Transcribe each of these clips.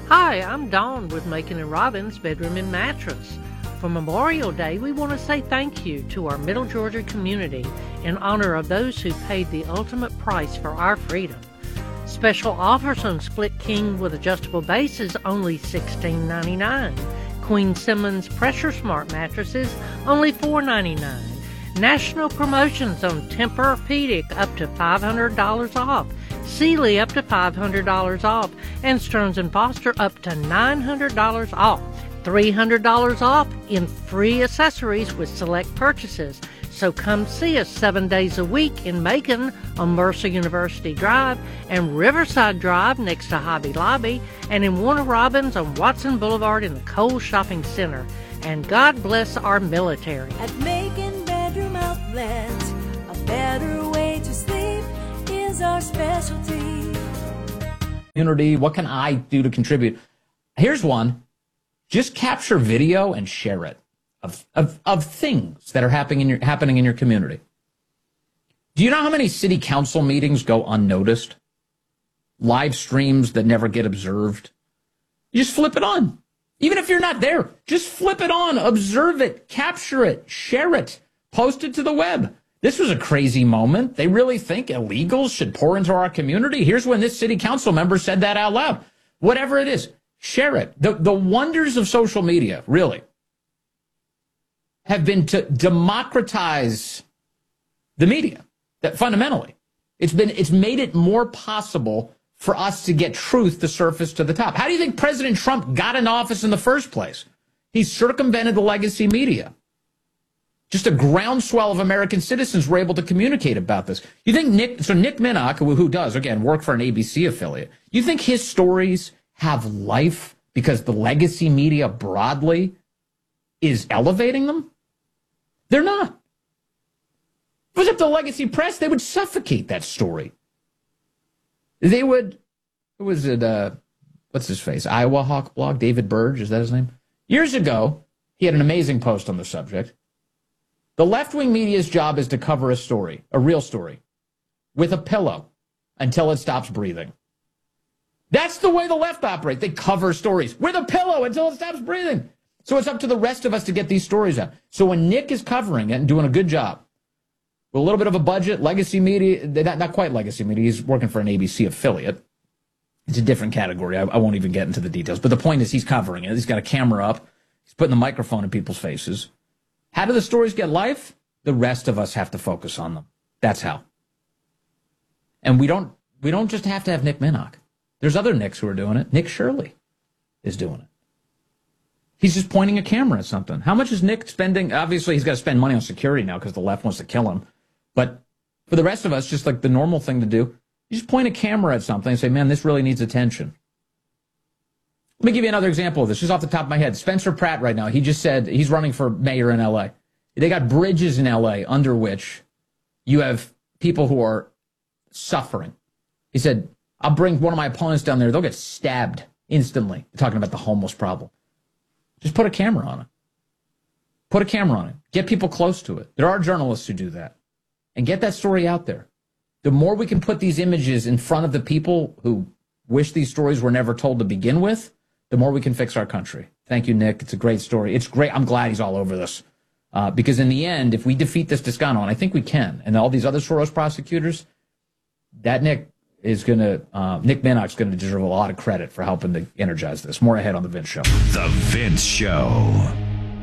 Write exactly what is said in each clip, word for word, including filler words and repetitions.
Hi, I'm Dawn with Macon and Robbins Bedroom and Mattress. For Memorial Day, we want to say thank you to our Middle Georgia community in honor of those who paid the ultimate price for our freedom. Special offers on Split King with adjustable bases only sixteen ninety-nine. Queen Simmons Pressure Smart mattresses only four ninety-nine. National promotions on Tempur-Pedic up to five hundred dollars off. Sealy up to five hundred dollars off, and Stearns and Foster up to nine hundred dollars off. three hundred dollars off in free accessories with select purchases. So come see us seven days a week in Macon on Mercer University Drive and Riverside Drive next to Hobby Lobby, and in Warner Robins on Watson Boulevard in the Kohl's Shopping Center. And God bless our military. At Macon Bedroom Outlet, a better way to sleep is our specialty. Community, what can I do to contribute? Here's one. Just capture video and share it of, of, of things that are happening in your, happening in your community. Do you know how many city council meetings go unnoticed? Live streams that never get observed? You just flip it on. Even if you're not there, just flip it on, observe it, capture it, share it, post it to the web. This was a crazy moment. They really think illegals should pour into our community? Here's when this city council member said that out loud. Whatever it is, share it. The, the wonders of social media, really, have been to democratize the media. That fundamentally, it's been it's made it more possible for us to get truth to surface to the top. How do you think President Trump got in office in the first place? He circumvented the legacy media. Just a groundswell of American citizens were able to communicate about this. You think Nick, so Nick Minnock, who, who does, again, work for an A B C affiliate, you think his stories have life because the legacy media broadly is elevating them? They're not. If it was up to the legacy press, they would suffocate that story. They would, who was it, uh, what's his face, Iowa Hawk blog, David Burge, is that his name? Years ago, he had an amazing post on the subject. The left-wing media's job is to cover a story, a real story, with a pillow until it stops breathing. That's the way the left operate. They cover stories with a pillow until it stops breathing. So it's up to the rest of us to get these stories out. So when Nick is covering it and doing a good job, with a little bit of a budget, legacy media, not, not quite legacy media, he's working for an A B C affiliate. It's a different category. I, I won't even get into the details. But the point is he's covering it. He's got a camera up. He's putting the microphone in people's faces. How do the stories get life? The rest of us have to focus on them. That's how. And we don't we don't just have to have Nick Minnock. There's other Nicks who are doing it. Nick Shirley is doing it. He's just pointing a camera at something. How much is Nick spending? Obviously, he's got to spend money on security now because the left wants to kill him. But for the rest of us, just like the normal thing to do, you just point a camera at something and say, man, this really needs attention. Let me give you another example of this, just off the top of my head. Spencer Pratt right now, he just said he's running for mayor in L A. They got bridges in L A under which you have people who are suffering. He said, I'll bring one of my opponents down there. They'll get stabbed instantly. Talking about the homeless problem. Just put a camera on it. Put a camera on it. Get people close to it. There are journalists who do that. And get that story out there. The more we can put these images in front of the people who wish these stories were never told to begin with, the more we can fix our country. Thank you, Nick. It's a great story. It's great. I'm glad he's all over this. Uh, because in the end, if we defeat this Toscano, and I think we can, and all these other Soros prosecutors, that Nick is going to, uh, Nick Minnock's going to deserve a lot of credit for helping to energize this. More ahead on The Vince Show. The Vince Show.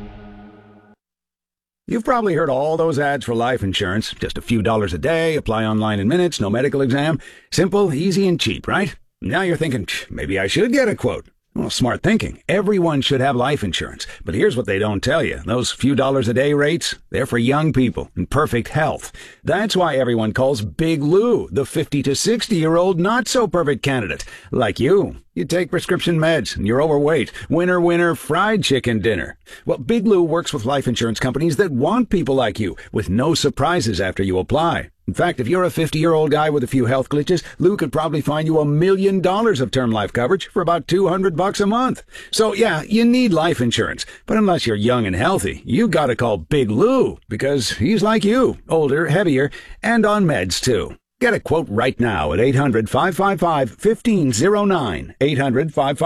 You've probably heard all those ads for life insurance. Just a few dollars a day, apply online in minutes, no medical exam. Simple, easy, and cheap, right? Now you're thinking, maybe I should get a quote. Well, smart thinking. Everyone should have life insurance. But here's what they don't tell you. Those few dollars a day rates, they're for young people in perfect health. That's why everyone calls Big Lou the fifty to sixty-year-old not-so-perfect candidate. Like you. You take prescription meds, and you're overweight. Winner, winner, fried chicken dinner. Well, Big Lou works with life insurance companies that want people like you, with no surprises after you apply. In fact, if you're a fifty-year-old guy with a few health glitches, Lou could probably find you a million dollars of term life coverage for about two hundred bucks a month. So, yeah, you need life insurance. But unless you're young and healthy, you gotta call Big Lou, because he's like you, older, heavier, and on meds, too. Get a quote right now at eight hundred, five five five, one five zero nine. eight hundred, five five five